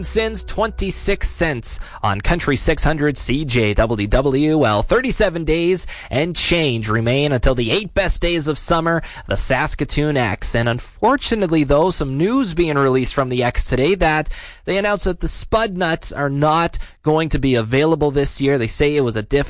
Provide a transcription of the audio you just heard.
Since 26 cents on Country 600 CJWW. Well, 37 days and change remain until the 8 best days of summer, the Saskatoon X. And unfortunately, though, some news being released from the X today that they announced that the Spud Nuts are not going to be available this year. They say it was a difficult